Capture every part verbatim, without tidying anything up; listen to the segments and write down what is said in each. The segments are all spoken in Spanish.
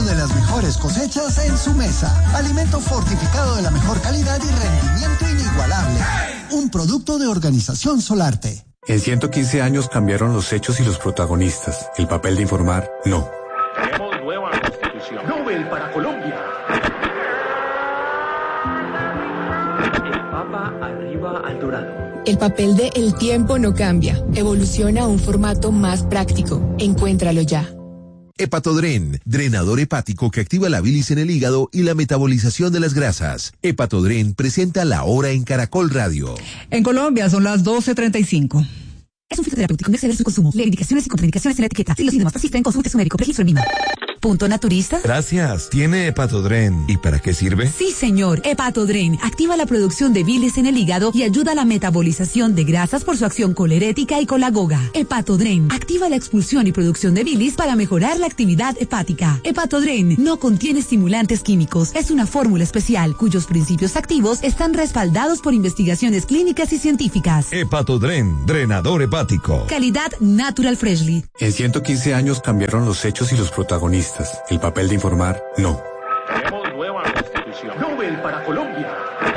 de las mejores cosechas en su mesa. Alimento fortificado de la mejor calidad y rendimiento inigualable. Un producto de Organización Solarte. En ciento quince años cambiaron los hechos y los protagonistas. El papel de informar, no. Tenemos nueva constitución. Nobel para Colombia. El Papa arriba al dorado. El papel de El tiempo no cambia. Evoluciona a un formato más práctico. Encuéntralo ya. Hepatodren, drenador hepático que activa la bilis en el hígado y la metabolización de las grasas. Hepatodren presenta La Hora en Caracol Radio. En Colombia son las doce treinta y cinco. Es un fitoterapéutico, no exceder su consumo. Lee indicaciones y contraindicaciones en la etiqueta. Si los síntomas persisten, consulte a su médico. Registro en misma. ¿Punto naturista? Gracias. ¿Tiene Hepatodren? ¿Y para qué sirve? Sí, señor. Hepatodren activa la producción de bilis en el hígado y ayuda a la metabolización de grasas por su acción colerética y colagoga. Hepatodren activa la expulsión y producción de bilis para mejorar la actividad hepática. Hepatodren no contiene estimulantes químicos. Es una fórmula especial cuyos principios activos están respaldados por investigaciones clínicas y científicas. Hepatodren, drenador hepático. Calidad Natural Freshly. En ciento quince años cambiaron los hechos y los protagonistas. El papel de informar, no. Tenemos nueva constitución. Nobel para Colombia.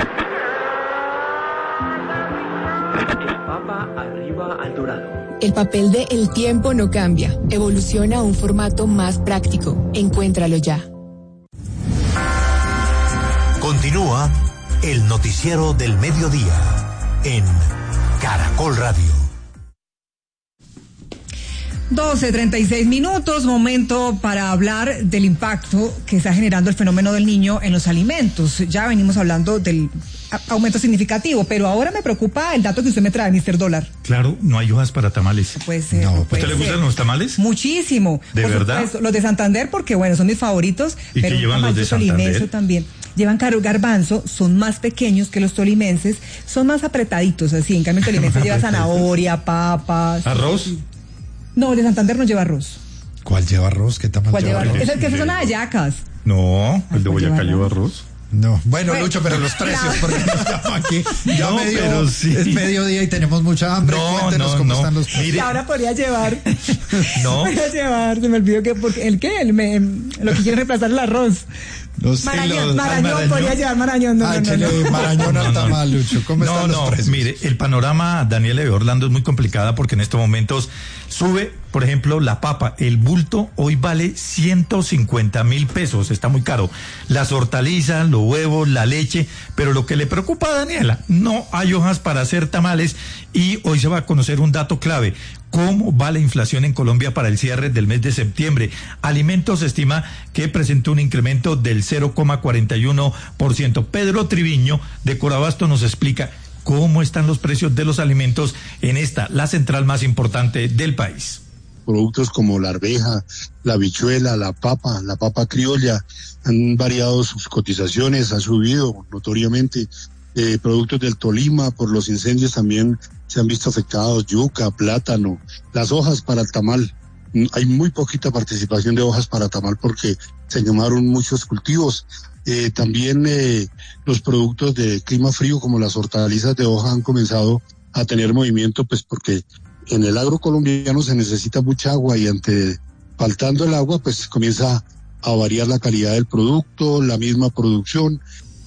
El Papa arriba al dorado. El papel de El tiempo no cambia. Evoluciona a un formato más práctico. Encuéntralo ya. Continúa el noticiero del mediodía en Caracol Radio. doce treinta y seis minutos, momento para hablar del impacto que está generando el fenómeno del niño en los alimentos. Ya venimos hablando del aumento significativo, pero ahora me preocupa el dato que usted me trae, mister Dólar. Claro, no hay hojas para tamales. Puede ser. No, no ¿a usted le gustan los tamales? Muchísimo. ¿De Por verdad? Supuesto, los de Santander, porque bueno, son mis favoritos. ¿Y pero qué llevan los de Santander? También. Llevan garbanzo, son más pequeños que los tolimenses, son más apretaditos, así. En cambio, el tolimense lleva zanahoria, papas. ¿Arroz? No, el de Santander no lleva arroz. ¿Cuál lleva arroz? ¿Qué tamal ¿Cuál lleva lleva arroz? arroz? Es el que son hallacas. No, el de Boyacá lleva arroz. No, bueno, Bueno, Lucho, pero los precios, claro. porque nos llama aquí. Ya No, medio, pero sí. es mediodía y tenemos mucha hambre. No, Cuéntenos no, cómo no. están los precios. Y ahora podría llevar. No. Podría llevar, se me olvidó que, porque, ¿el qué? El, me, lo que quiere reemplazar el arroz. Los, Marañón, los- Marañón, Marañón. podría llevar Marañón. No, Ah, no, no, échale no. Marañón al tamal, Lucho. ¿Cómo No, están los no, precios? mire, el panorama, Daniela, de Orlando es muy complicada porque en estos momentos sube, por ejemplo, la papa. El bulto hoy vale ciento cincuenta mil pesos, está muy caro. Las hortalizas, los huevos, la leche, pero lo que le preocupa a Daniela, no hay hojas para hacer tamales y hoy se va a conocer un dato clave. ¿Cómo va la inflación en Colombia para el cierre del mes de septiembre? Alimentos estima que presentó un incremento del cero coma cuarenta y uno por ciento. Pedro Triviño, de Corabasto, nos explica cómo están los precios de los alimentos en esta, la central más importante del país. Productos como la arveja, la habichuela, la papa, la papa criolla, han variado sus cotizaciones, ha subido notoriamente. Eh, productos del Tolima, por los incendios también se han visto afectados, yuca, plátano, las hojas para el tamal. Hay muy poquita participación de hojas para tamal porque se quemaron muchos cultivos. Eh, también eh, los productos de clima frío como las hortalizas de hoja han comenzado a tener movimiento, pues porque en el agro colombiano se necesita mucha agua y ante faltando el agua pues comienza a variar la calidad del producto, la misma producción.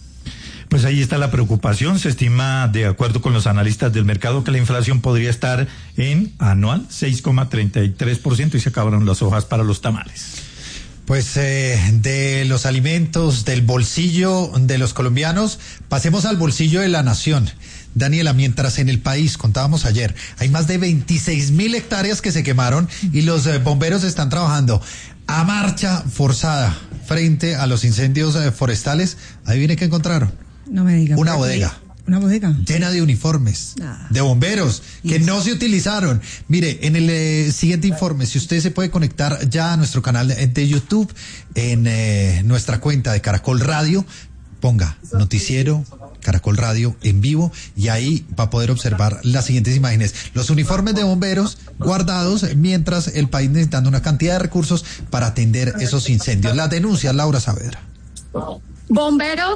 Pues ahí está la preocupación. Se estima, de acuerdo con los analistas del mercado, que la inflación podría estar en anual seis coma treinta y tres por ciento y se acabaron las hojas para los tamales. Pues eh, de los alimentos, del bolsillo de los colombianos, pasemos al bolsillo de la nación. Daniela, mientras en el país, contábamos ayer, hay más de veintiséis mil hectáreas que se quemaron y los eh, bomberos están trabajando a marcha forzada frente a los incendios eh, forestales. Adivine qué encontraron. No me diga. Una bodega. ¿Una bodega? Llena de uniformes, Ah. de bomberos, que no se utilizaron. Mire, en el eh, siguiente informe, si usted se puede conectar ya a nuestro canal de, de YouTube, en eh, nuestra cuenta de Caracol Radio, ponga Noticiero Caracol Radio en vivo y ahí va a poder observar las siguientes imágenes. Los uniformes de bomberos guardados mientras el país necesitando una cantidad de recursos para atender esos incendios. Las denuncias, Laura Saavedra. Bomberos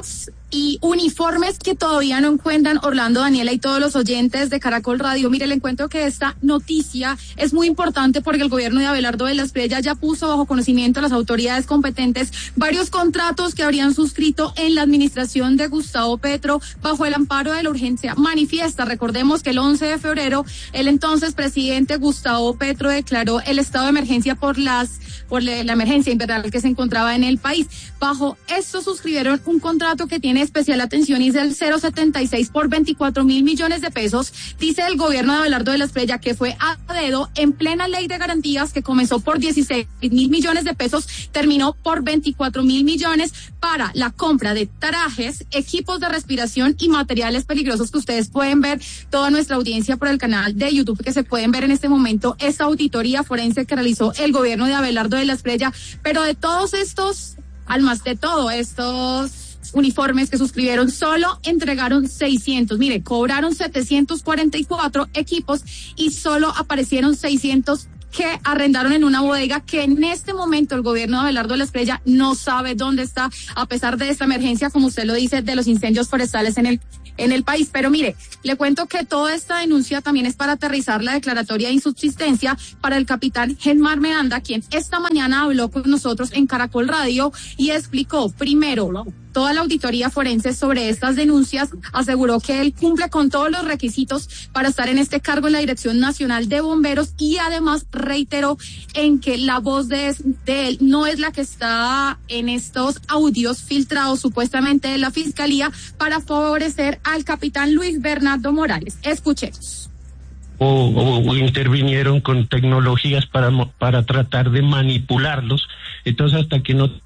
y uniformes que todavía no encuentran. Orlando, Daniela y todos los oyentes de Caracol Radio, mire, le encuentro que esta noticia es muy importante porque el gobierno de Abelardo de la Espriella ya puso bajo conocimiento a las autoridades competentes varios contratos que habrían suscrito en la administración de Gustavo Petro bajo el amparo de la urgencia manifiesta. Recordemos que el once de febrero el entonces presidente Gustavo Petro declaró el estado de emergencia por las por la emergencia invernal que se encontraba en el país. Bajo esto suscribieron un contrato que tiene especial atención y es el cero setenta y seis por veinticuatro mil millones de pesos. Dice el gobierno de Abelardo de la Espriella que fue a dedo en plena ley de garantías que comenzó por dieciséis mil millones de pesos, terminó por veinticuatro mil millones para la compra de trajes, equipos de respiración y materiales peligrosos que ustedes pueden ver, toda nuestra audiencia por el canal de YouTube que se pueden ver en este momento esta auditoría forense que realizó el gobierno de Abelardo de la Espriella. Pero de todos estos, al más de todo estos uniformes que suscribieron, solo entregaron seiscientos. Mire, cobraron setecientos cuarenta y cuatro equipos y solo aparecieron seiscientos que arrendaron en una bodega que en este momento el gobierno de Abelardo de la Espriella no sabe dónde está, a pesar de esta emergencia, como usted lo dice, de los incendios forestales en el en el país. Pero mire, le cuento que toda esta denuncia también es para aterrizar la declaratoria de insubsistencia para el capitán Genmar Miranda, quien esta mañana habló con nosotros en Caracol Radio y explicó primero toda la auditoría forense sobre estas denuncias, aseguró que él cumple con todos los requisitos para estar en este cargo en la Dirección Nacional de Bomberos y además reiteró en que la voz de, de él no es la que está en estos audios filtrados supuestamente de la Fiscalía para favorecer al capitán Luis Bernardo Morales. Escuchemos. O, o, o intervinieron con tecnologías para, para tratar de manipularlos. Entonces, hasta que no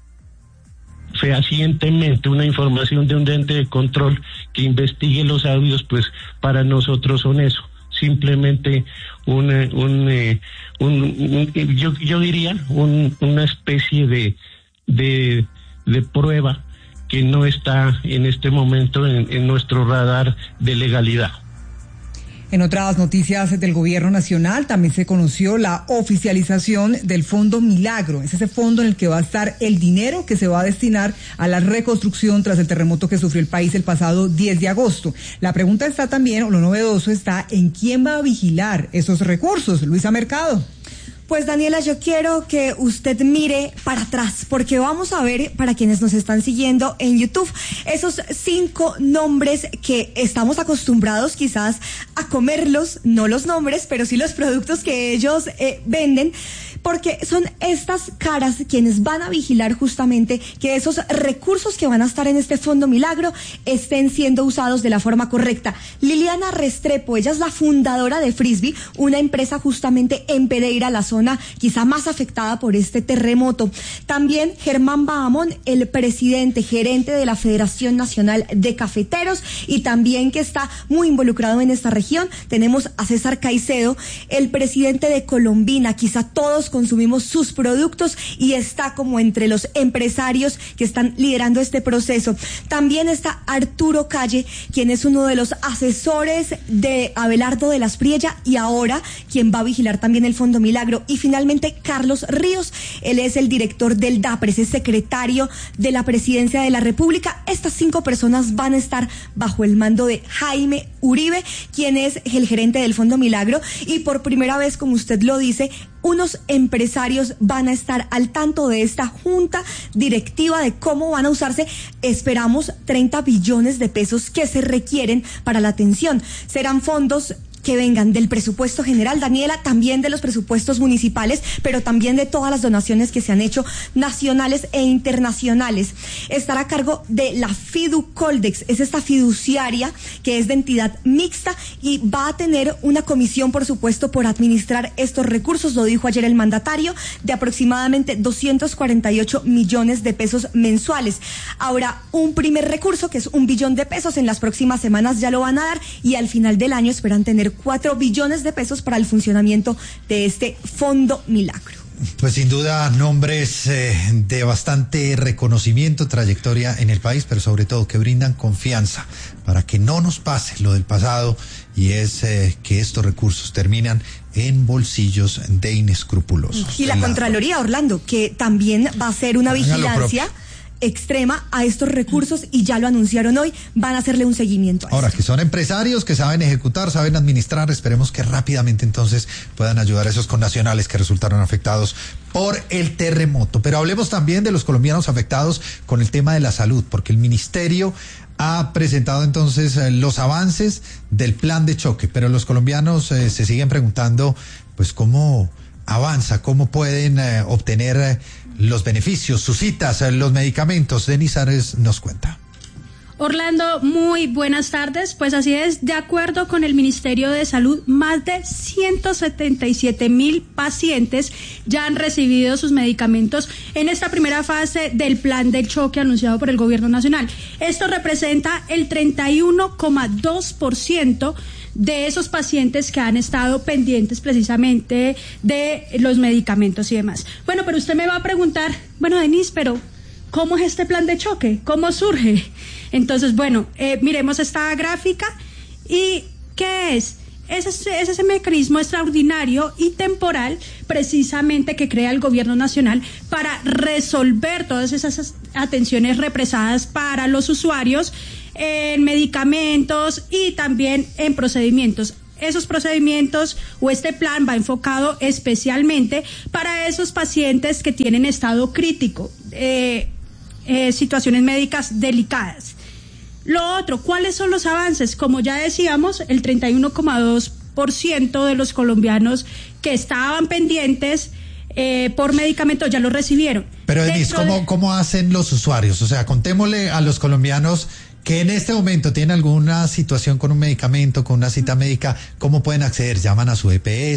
fehacientemente una información de un ente de control que investigue los audios, pues para nosotros son eso, simplemente un, un, un, un, un yo, yo diría un, una especie de, de, de prueba que no está en este momento en, en nuestro radar de legalidad. En otras noticias del gobierno nacional también se conoció la oficialización del Fondo Milagro. Es ese fondo en el que va a estar el dinero que se va a destinar a la reconstrucción tras el terremoto que sufrió el país el pasado diez de agosto. La pregunta está también, o lo novedoso está, en quién va a vigilar esos recursos. Luisa Mercado. Pues Daniela, yo quiero que usted mire para atrás, porque vamos a ver, para quienes nos están siguiendo en YouTube, esos cinco nombres que estamos acostumbrados quizás a comerlos, no los nombres, pero sí los productos que ellos eh, venden, porque son estas caras quienes van a vigilar justamente que esos recursos que van a estar en este Fondo Milagro estén siendo usados de la forma correcta. Liliana Restrepo, ella es la fundadora de Frisbee, una empresa justamente en Pereira, la zona quizá más afectada por este terremoto. También Germán Bahamón, el presidente, gerente de la Federación Nacional de Cafeteros y también que está muy involucrado en esta región. Tenemos a César Caicedo, el presidente de Colombina, quizá todos consumimos sus productos y está como entre los empresarios que están liderando este proceso. También está Arturo Calle, quien es uno de los asesores de Abelardo de la Espriella y ahora quien va a vigilar también el Fondo Milagro. Y finalmente Carlos Ríos, él es el director del DAPRES, es secretario de la Presidencia de la República. Estas cinco personas van a estar bajo el mando de Jaime Uribe, quien es el gerente del Fondo Milagro, y por primera vez, como usted lo dice, unos empresarios van a estar al tanto de esta junta directiva de cómo van a usarse, esperamos, treinta billones de pesos que se requieren para la atención. Serán fondos que vengan del presupuesto general, Daniela, también de los presupuestos municipales, pero también de todas las donaciones que se han hecho nacionales e internacionales. Estará a cargo de la Fiducoldex, es esta fiduciaria que es de entidad mixta y va a tener una comisión, por supuesto, por administrar estos recursos, lo dijo ayer el mandatario, de aproximadamente doscientos cuarenta y ocho millones de pesos mensuales. Habrá un primer recurso que es un billón de pesos, en las próximas semanas ya lo van a dar y al final del año esperan tener cuatro billones de pesos para el funcionamiento de este Fondo Milagro. Pues sin duda nombres eh, de bastante reconocimiento, trayectoria en el país, pero sobre todo que brindan confianza para que no nos pase lo del pasado y es eh, que estos recursos terminan en bolsillos de inescrupulosos. Y la Contraloría, Orlando, que también va a hacer una vigilancia extrema a estos recursos y ya lo anunciaron hoy, van a hacerle un seguimiento a Ahora, eso. que son empresarios que saben ejecutar, saben administrar, esperemos que rápidamente entonces puedan ayudar a esos connacionales que resultaron afectados por el terremoto. Pero hablemos también de los colombianos afectados con el tema de la salud, porque el ministerio ha presentado entonces eh, los avances del plan de choque, pero los colombianos eh, se siguen preguntando pues cómo avanza, cómo pueden eh, obtener eh, los beneficios, sus citas, eh, los medicamentos. Denis Ares nos cuenta. Orlando, muy buenas tardes. Pues así es, de acuerdo con el Ministerio de Salud, más de ciento setenta y siete mil pacientes ya han recibido sus medicamentos en esta primera fase del plan de choque anunciado por el Gobierno Nacional. Esto representa el treinta y uno coma dos por ciento de esos pacientes que han estado pendientes precisamente de los medicamentos y demás. Bueno, pero usted me va a preguntar, bueno, Denise, pero ¿cómo es este plan de choque? ¿Cómo surge? Entonces, bueno, eh, miremos esta gráfica y ¿qué es? Es ese, es ese mecanismo extraordinario y temporal precisamente que crea el Gobierno Nacional para resolver todas esas atenciones represadas para los usuarios en medicamentos y también en procedimientos. Esos procedimientos o este plan va enfocado especialmente para esos pacientes que tienen estado crítico, eh, eh, situaciones médicas delicadas. Lo otro, ¿cuáles son los avances? Como ya decíamos, el treinta y uno coma dos por ciento de los colombianos que estaban pendientes eh, por medicamentos ya lo recibieron. Pero Denise, ¿cómo, de... ¿cómo hacen los usuarios? O sea, contémosle a los colombianos que en este momento tienen alguna situación con un medicamento, con una cita médica, ¿cómo pueden acceder? ¿Llaman a su E P S?